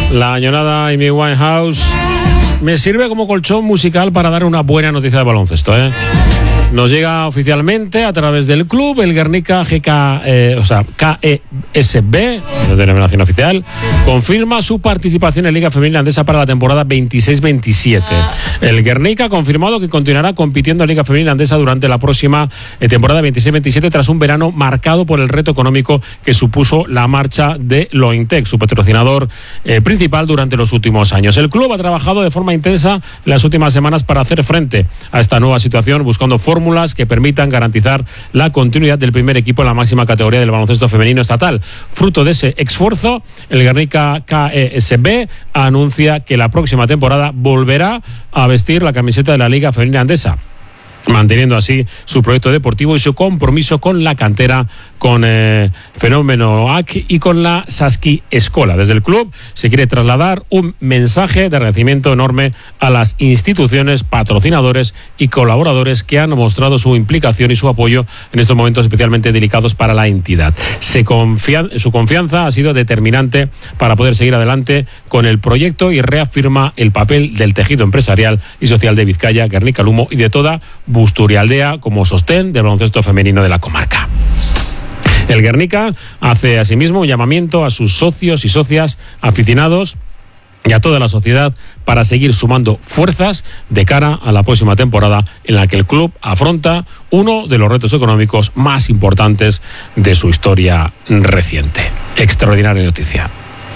La añorada Amy Winehouse me sirve como colchón musical para dar una buena noticia de baloncesto, ¿eh? Nos llega oficialmente a través del club, el Guernica KESB, de denominación oficial, confirma su participación en Liga Femenina Andesa para la temporada 26-27. El Guernica ha confirmado que continuará compitiendo en Liga Femenina Andesa durante la próxima temporada 26-27 tras un verano marcado por el reto económico que supuso la marcha de Lointec, su patrocinador principal durante los últimos años. El club ha trabajado de forma intensa en las últimas semanas para hacer frente a esta nueva situación, buscando fórmulas que permitan garantizar la continuidad del primer equipo en la máxima categoría del baloncesto femenino estatal. Fruto de ese esfuerzo, el Guernica KESB anuncia que la próxima temporada volverá a vestir la camiseta de la Liga Femenina Andesa, manteniendo así su proyecto deportivo y su compromiso con la cantera, con Fenómeno AC y con la Saski Escola. Desde el club se quiere trasladar un mensaje de agradecimiento enorme a las instituciones, patrocinadores y colaboradores que han mostrado su implicación y su apoyo en estos momentos especialmente delicados para la entidad. Su confianza ha sido determinante para poder seguir adelante con el proyecto y reafirma el papel del tejido empresarial y social de Vizcaya, Guernica Lumo y de toda Busturialdea como sostén del baloncesto femenino de la comarca. El Guernica hace asimismo un llamamiento a sus socios y socias, aficionados y a toda la sociedad para seguir sumando fuerzas de cara a la próxima temporada en la que el club afronta uno de los retos económicos más importantes de su historia reciente. Extraordinaria noticia.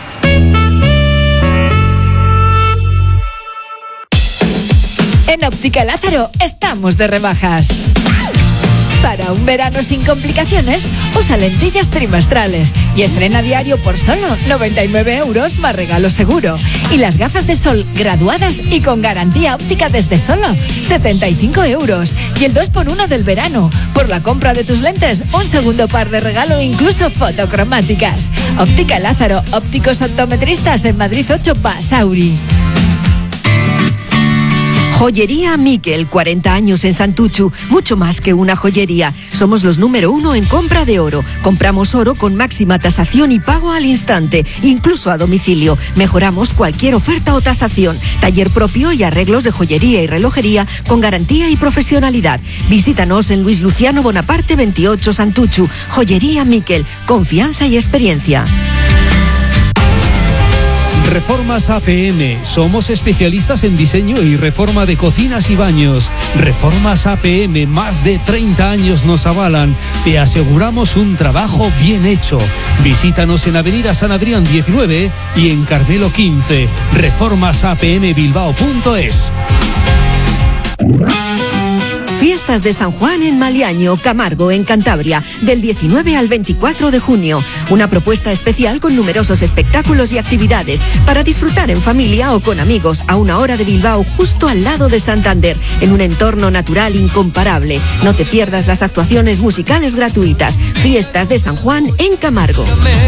En Óptica Lázaro estamos de rebajas. Para un verano sin complicaciones, usa lentillas trimestrales y estrena diario por solo 99 euros más regalo seguro. Y las gafas de sol graduadas y con garantía óptica desde solo 75 euros. Y el 2x1 del verano. Por la compra de tus lentes, un segundo par de regalo, incluso fotocromáticas. Óptica Lázaro, ópticos optometristas en Madrid 8 Basauri. Joyería Miquel, 40 años en Santuchu, mucho más que una joyería. Somos los número 1 en compra de oro. Compramos oro con máxima tasación y pago al instante, incluso a domicilio. Mejoramos cualquier oferta o tasación. Taller propio y arreglos de joyería y relojería con garantía y profesionalidad. Visítanos en Luis Luciano Bonaparte 28 Santuchu. Joyería Miquel, confianza y experiencia. Reformas APM. Somos especialistas en diseño y reforma de cocinas y baños. Reformas APM, más de 30 años nos avalan. Te aseguramos un trabajo bien hecho. Visítanos en Avenida San Adrián 19 y en Carmelo 15. reformasapmbilbao.es. Fiestas de San Juan en Maliaño, Camargo, en Cantabria, del 19 al 24 de junio. Una propuesta especial con numerosos espectáculos y actividades para disfrutar en familia o con amigos a una hora de Bilbao, justo al lado de Santander, en un entorno natural incomparable. No te pierdas las actuaciones musicales gratuitas. Fiestas de San Juan en Camargo.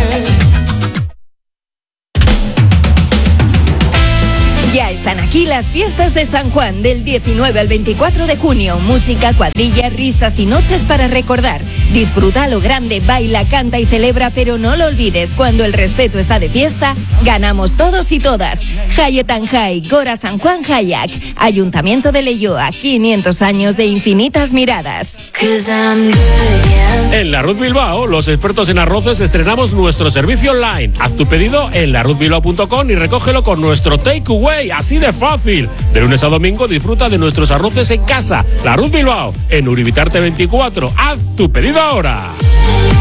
Ya están aquí las fiestas de San Juan del 19 al 24 de junio. Música, cuadrilla, risas y noches para recordar. Disfruta a lo grande, baila, canta y celebra, pero no lo olvides, cuando el respeto está de fiesta, ganamos todos y todas. Hayetan Hay, Gora San Juan Hayak, Ayuntamiento de Leioa, 500 años de infinitas miradas. En La Ruz Bilbao, los expertos en arroces, estrenamos nuestro servicio online. Haz tu pedido en laruzbilbao.com y recógelo con nuestro takeaway. Así de fácil. De lunes a domingo disfruta de nuestros arroces en casa. La Ruz Bilbao, en Uribitarte 24. Haz tu pedido ahora.